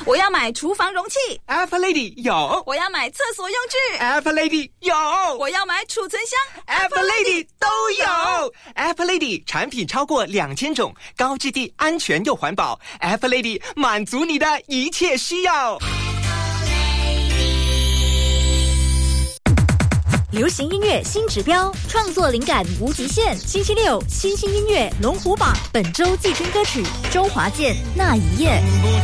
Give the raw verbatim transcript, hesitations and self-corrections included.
我要买厨房容器 F Lady 有， 我要买厕所用具 F Lady 有， 我要买储存箱 F Lady 都有。F Lady 产品超过两千种，高质地、安全又环保。F Lady 满足你的一切需要。 流行音乐新指标，创作灵感无极限。星期六，新星音乐龙虎榜，本周季军歌曲周华健《那一夜》。